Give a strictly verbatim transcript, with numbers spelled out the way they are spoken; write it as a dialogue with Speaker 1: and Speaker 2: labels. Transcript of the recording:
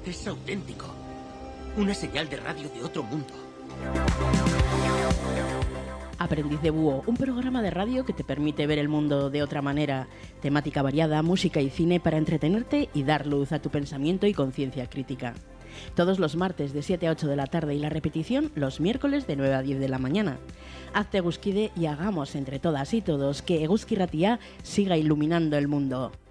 Speaker 1: es auténtico. Una señal de radio de otro mundo.
Speaker 2: Aprendiz de Búho, un programa de radio que te permite ver el mundo de otra manera. Temática variada, música y cine para entretenerte y dar luz a tu pensamiento y conciencia crítica. Todos los martes de siete a ocho de la tarde y la repetición los miércoles de nueve a diez de la mañana. Hazte Eguskide y hagamos entre todas y todos que Eguzki Ratia siga iluminando el mundo.